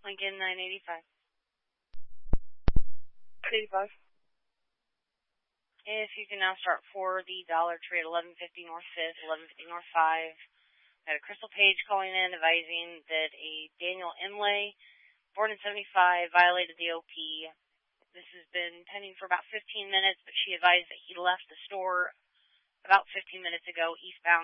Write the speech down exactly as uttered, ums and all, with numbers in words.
Lincoln nine eighty-five. eighty-five. If you can now start for the Dollar Tree at eleven fifty North fifth, eleven fifty North five. Got a Crystal Page calling in advising that a Daniel Imlay, born in seventy-five, violated the O P. This has been pending for about fifteen minutes, but she advised that he left the store about fifteen minutes ago eastbound